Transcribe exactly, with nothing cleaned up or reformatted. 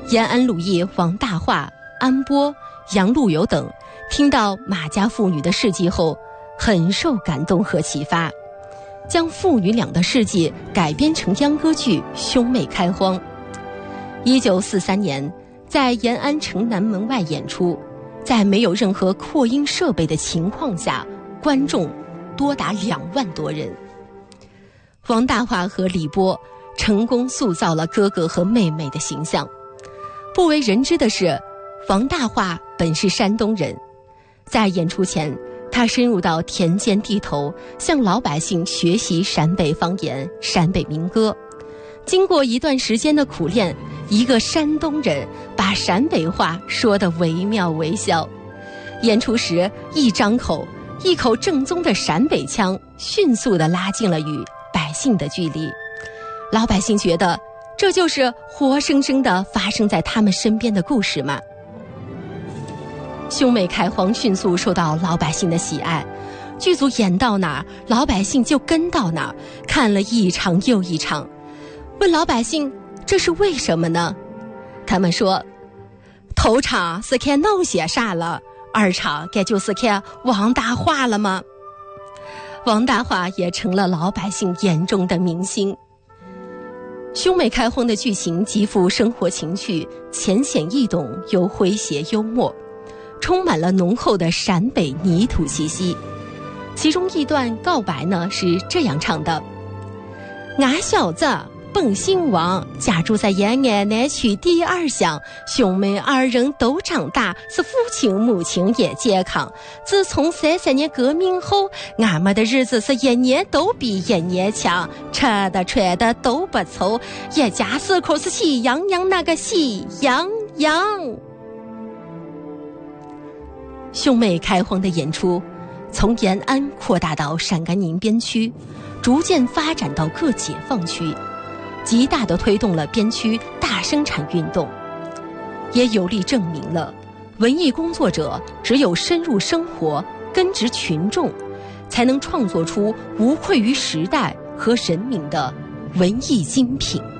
延安鲁艺王大化、安波、杨陆游等听到马家妇女的事迹后，很受感动和启发，将父女俩的事迹改编成秧歌剧《兄妹开荒》。一九四三年，在延安城南门外演出，在没有任何扩音设备的情况下，观众多达两万多人。王大化和李波成功塑造了哥哥和妹妹的形象。不为人知的是，王大化本是山东人，在演出前，他深入到田间地头，向老百姓学习陕北方言、陕北民歌。经过一段时间的苦练，一个山东人把陕北话说得惟妙惟肖。演出时一张口，一口正宗的陕北腔迅速地拉近了与百姓的距离。老百姓觉得这就是活生生的发生在他们身边的故事嘛。兄妹开荒迅速受到老百姓的喜爱，剧组演到哪儿，老百姓就跟到哪儿，看了一场又一场。问老百姓这是为什么呢？他们说，头场是看弄些啥了，二场该就是看王大化了吗？王大化也成了老百姓眼中的明星。兄妹开荒的剧情极富生活情趣，浅显易懂又诙谐幽默，充满了浓厚的陕北泥土气息。其中一段告白呢是这样唱的：俺小子本姓王，家住在延安南区第二乡，兄妹二人都长大，是父亲母亲也健康。自从三三年革命后，俺们的日子是一年都比一年强，吃的穿的都不愁，一家四口是喜洋洋那个喜洋洋。兄妹开荒的演出从延安扩大到陕甘宁边区，逐渐发展到各解放区，极大地推动了边区大生产运动，也有力证明了文艺工作者只有深入生活、根植群众，才能创作出无愧于时代和人民的文艺精品。